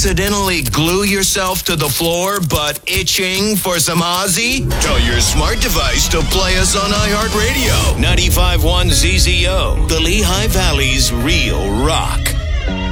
accidentally glue yourself to the floor but itching for some Ozzy? Tell your smart device to play us on iHeartRadio. 95.1 ZZO, the Lehigh Valley's real rock.